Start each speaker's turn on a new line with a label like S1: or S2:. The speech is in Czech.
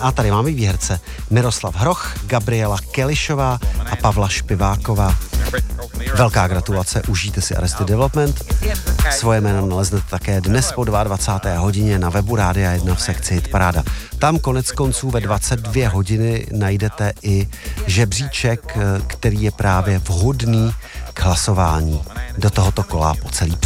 S1: A tady máme výherce Miroslav Hroch, Gabriela Kelišová a Pavla Špiváková. Velká gratulace, užijte si Arrested Development. Svoje jméno naleznete také dnes po 22. hodině na webu Rádia 1 v sekci Hitparáda. Tam konec konců ve 22 hodiny najdete i žebříček, který je právě vhodný k hlasování do tohoto kola po celý